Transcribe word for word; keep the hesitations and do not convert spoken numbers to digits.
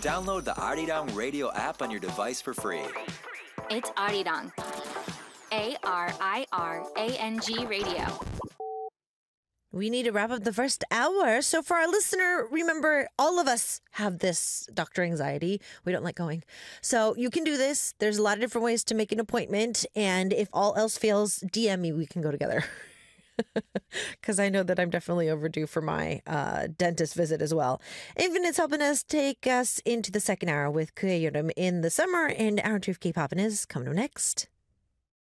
Download the Arirang Radio app on your device for free. It's Arirang. A R I R A N G Radio. We need to wrap up the first hour. So for our listener, remember, all of us have this doctor anxiety. We don't like going. So you can do this. There's a lot of different ways to make an appointment. And if all else fails, D M me. We can go together. Because I know that I'm definitely overdue for my uh, dentist visit as well. Infinite's helping us take us into the second hour with Kuya Yurim in the summer. And hour two of K-pop is coming up next.